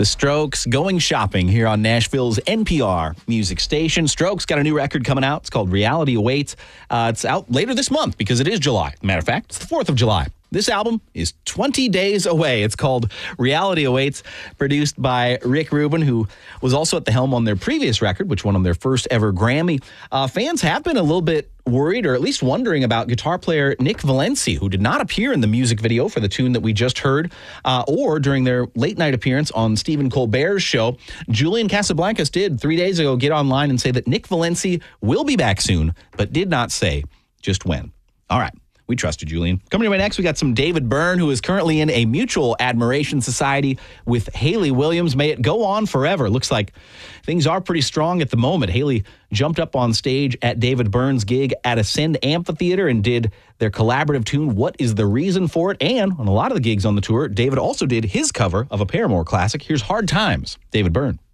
The Strokes going shopping here on Nashville's NPR music station. Strokes got a new record coming out. It's called Reality Awaits. It's out later this month because it is July. Matter of fact, it's the 4th of July. This album is 20 days away. It's called Reality Awaits, produced by Rick Rubin, who was also at the helm on their previous record, which won them their first ever Grammy. Fans have been a little bit worried, or at least wondering, about guitar player Nick Valencia, who did not appear in the music video for the tune that we just heard, or during their late night appearance on Stephen Colbert's show. Julian Casablancas did 3 days ago get online and say that Nick Valencia will be back soon, but did not say just when. All right. We trusted Julian. Coming your way next, we got some David Byrne, who is currently in a mutual admiration society with Hayley Williams. May it go on forever. Looks like things are pretty strong at the moment. Hayley jumped up on stage at David Byrne's gig at Ascend Amphitheater and did their collaborative tune, What Is the Reason For It? And on a lot of the gigs on the tour, David also did his cover of a Paramore classic. Here's Hard Times, David Byrne.